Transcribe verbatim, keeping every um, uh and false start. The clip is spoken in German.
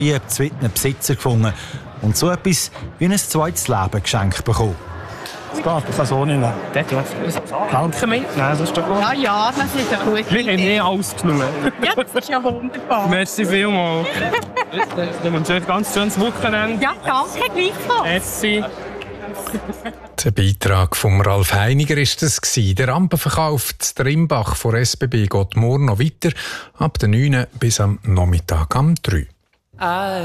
Ich habe zwei Besitzer gefunden und so etwas wie ein zweites Leben geschenkt bekommen. Es geht, das kann so nicht nehmen. Danke mitnehmen, das ist doch gut. Ja, ja, das ist eine gute Wir haben Idee. nie alles genommen. Ja, das ist ja wunderbar. Merci vielmals. Wir wünschen euch ein ganz schönes Wochenende. Ja, danke, gleichfalls. Merci. Der Beitrag von Ralf Heiniger war das. Der Rampenverkauf zu Rimbach von S B B geht morgen noch weiter, ab der neun bis am Nachmittag am drei.